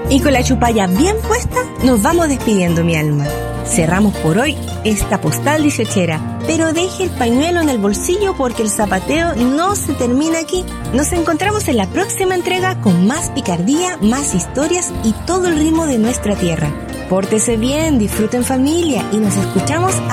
Y con la chupalla bien puesta, nos vamos despidiendo, mi alma. Cerramos por hoy esta postal 18era, pero deje el pañuelo en el bolsillo porque el zapateo no se termina aquí. Nos encontramos en la próxima entrega con más picardía, más historias y todo el ritmo de nuestra tierra. Pórtese bien, disfruten familia y nos escuchamos